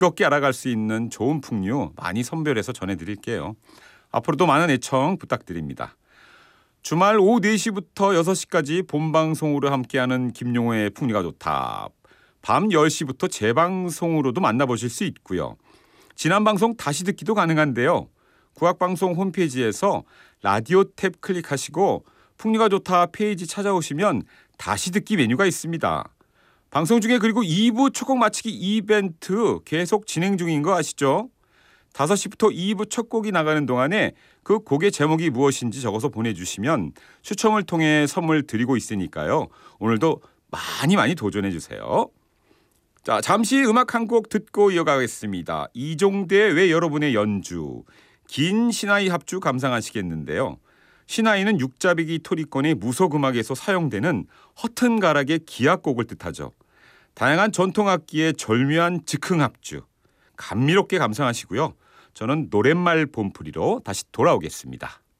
즐겁게 알아갈 수 있는 좋은 풍류 많이 선별해서 전해드릴게요. 앞으로도 많은 애청 부탁드립니다. 주말 오후 4시부터 6시까지 본방송으로 함께하는 김용호의 풍류가 좋다. 밤 10시부터 재방송으로도 만나보실 수 있고요. 지난 방송 다시 듣기도 가능한데요. 국악방송 홈페이지에서 라디오 탭 클릭하시고 풍류가 좋다 페이지 찾아오시면 다시 듣기 메뉴가 있습니다. 방송 중에 그리고 2부 초곡 맞히기 이벤트 계속 진행 중인 거 아시죠? 5시부터 2부 첫 곡이 나가는 동안에 그 곡의 제목이 무엇인지 적어서 보내주시면 추첨을 통해 선물 드리고 있으니까요. 오늘도 많이 도전해 주세요. 자, 잠시 음악 한 곡 듣고 이어가겠습니다. 이종대의 왜 여러분의 연주, 긴 시나이 합주 감상하시겠는데요. 시나이는 육자배기 토리권의 무속음악에서 사용되는 허튼 가락의 기악곡을 뜻하죠. 다양한 전통악기의 절묘한 즉흥합주 감미롭게 감상하시고요. 저는 노랫말 봄풀이로 다시 돌아오겠습니다.